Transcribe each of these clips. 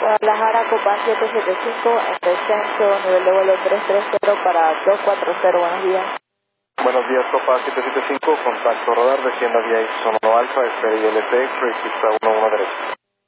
Guadalajara, Copa 775, en descenso, nivel de vuelo 330 para 240, buenos días. Buenos días, Copa 775, contacto radar, descienda vía X1 Alfa, espere ILT, X-ray, pista 11 derecha.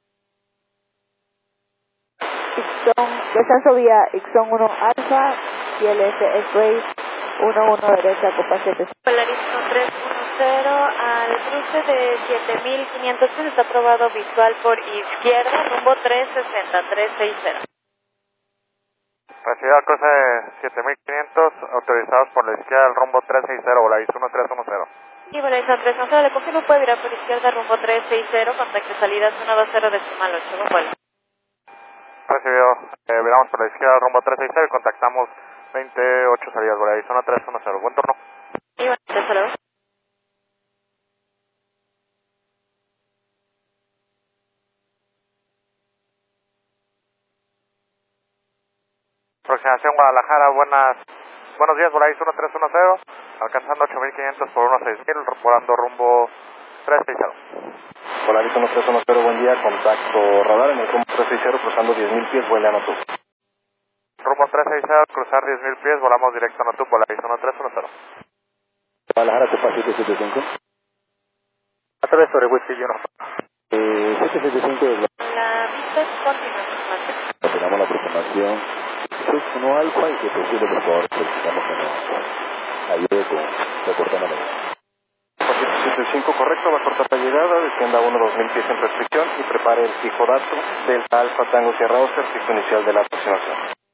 Descenso vía Ixon 1 Alfa, ILS X-ray 11 derecha, Copa 7. Polaris 1310 al cruce de 7500 pies, está aprobado visual por izquierda, rumbo 360. Recibido al cruce de 7500, autorizados por la izquierda, el rumbo 360, Volaris 1310. Y Volaris 1310, le confirmo, puede virar por izquierda, rumbo 360, contacto salidas 120 decimal 8, buen vuelo. Recibido, viramos por la izquierda, rumbo 360 y contactamos 28 salidas, Volaris 1310, buen turno. Y bueno, hasta luego. Aproximación Guadalajara, buenos días, Volaris 1310, alcanzando 8500 por 16000, volando rumbo 360. Volaris 1310, buen día, contacto radar en el rumbo 360, cruzando 10.000 pies, vuela a Notu. Rumbo 360, cruzar 10.000 pies, volamos directo a Notu, Volaris 1310. Guadalajara, Copa 775. A través sobre Whisky Juno. 775 es La vista es continua, Esperamos la aproximación. X1 Alfa y que posible, por favor, solicitamos que nos ayude con reportando la 775, correcto, va a cortar la llegada, descienda a 1-2000 pies en restricción y prepare el fijo dato Delta Alfa Tango Sierra Oscar, fijo inicial de la aproximación.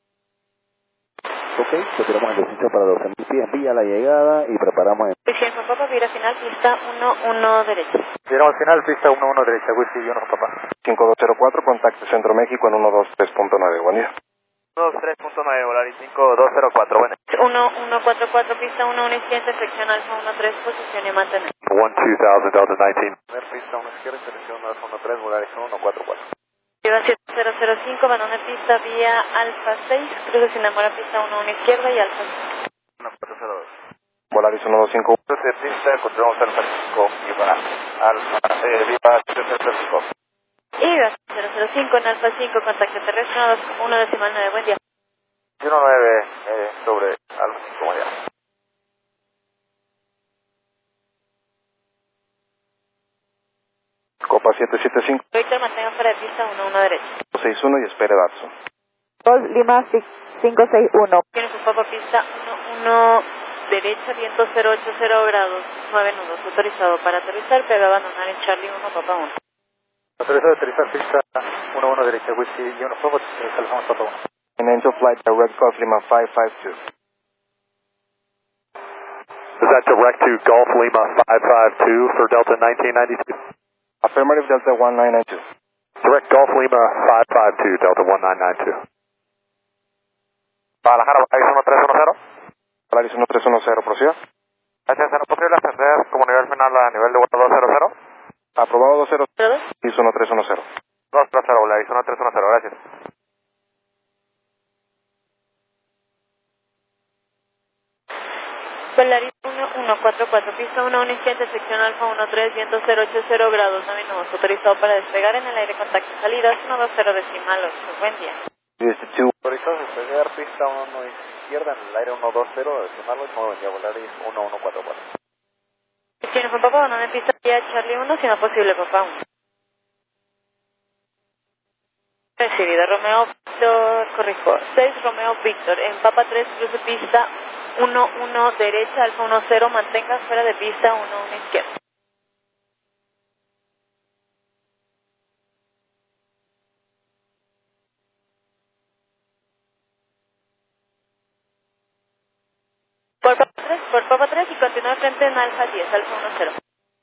Ok, retiramos el descenso para 12.000 pies, vía la llegada y preparamos el... Whisky Juan Papa, vira final, pista 11 derecha. Viramos final, pista 11 derecha, Whisky Juno, papá. 5204, contacto Centro México en 123.9, buen día. 23.9, Volaris 5204, bueno. 1144, pista 11 izquierda, sección alfa 13, posición y mantener. 12000, Delta 19. Primer pista 1 izquierda, selección 913, Volaris 144. Lleva 7005, abandona pista vía alfa 6, cruce sin demora pista 11 izquierda y alfa 5. 1402. Volaris 1251. Cruce pista, continuamos alfa 5 y para alfa, viva 705. Y 005 en alfa 5, contacto terrestre 1 decimal 9, buen día. 19 sobre alfa 5, buen día. Copa 775. Víctor, mantenga fuera de pista 11 derecha. 61 y espere Datsun. 2 Lima 561. Tiene su papa pista 11 derecha, viento 080 grados, 9 nudos, autorizado para aterrizar, pero abandonar en Charlie 1, Papa 1. Autorizado a aterrizar pista 11 derecha, Whisky Juno, fuego, calzamos Papa 1. In Angel Flight Direct Golf Lima 552. Is that direct to Golf Lima 552 for Delta 1992? Affirmative Delta 1992. Direct Golf Lima 552, Delta 1992. Guadalajara, Volaris 1310. Volaris 1310, proceda. Gracias, ¿será posible ascender como nivel final a nivel de vuelo 200? Aprobado 20. ¿Todos? Y 1310. 230, Volaris 1310, gracias. Volaris 1144, pista 11 izquierda, sección alfa 13, viento 080 grados, 9 nudos, autorizado para despegar en el aire, contacto salidas 120 decimal 8, buen día. 62. Autorizado a despegar pista 11 izquierda en el aire 120, decimal 8, buen día, Volaris 1144. Tiene Juan Papa, abandona pista vía Charlie 1, si no posible, Papa 1. Recibido, Romeo Víctor, corrijo, 6 Romeo Víctor, en Papa 3, cruce pista 11 derecha, alfa 10, mantenga fuera de pista 11 izquierda. Por Papa 3 y continúa frente en alfa 10, alfa 10.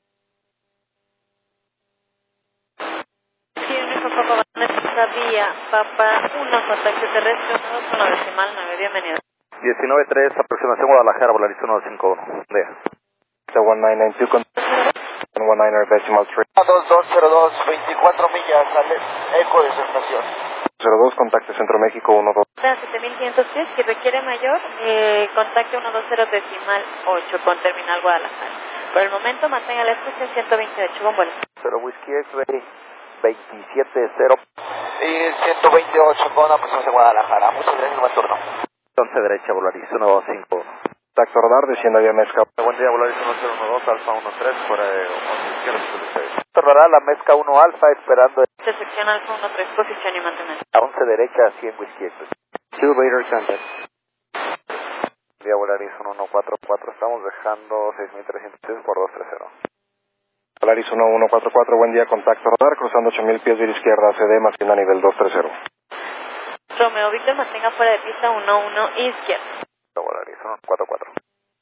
Tiene Juan Papa, abandona pista vía Papa 1, contacto terrestre 1 decimal 9, bienvenido. 19-3, aproximación Guadalajara, Volaris 151. Vea. The 1992 con 19 decimal 3. 2202, 24 millas, sale eco de su estación. 02, contacto Centro México 12. 7500 pies, si requiere mayor, contacte 120 decimal 8 con terminal Guadalajara. Por el momento mantenga la escucha en 128, buen vuelo. 0 Whisky X-Ray 270. y 128 con aproximación a Guadalajara. Muchas gracias, buen turno. 11 derecha, Volaris 125. Contacto radar, desciendo vía Mezca. Buen día, Volaris 1012, Alfa 13, fuera de radar, la Mezca 1 Alfa, esperando. Intersección Alfa 13, posición y mantener. A 11 derecha, 100 whisky. 2 radar contact. Buen día, Volaris 1144, estamos dejando 6306 por 230. Volaris 1144, buen día, contacto radar, cruzando 8000 pies de izquierda, CD, más a nivel 230. Romeo Víctor, mantenga fuera de pista 11 izquierda. Volaris 144.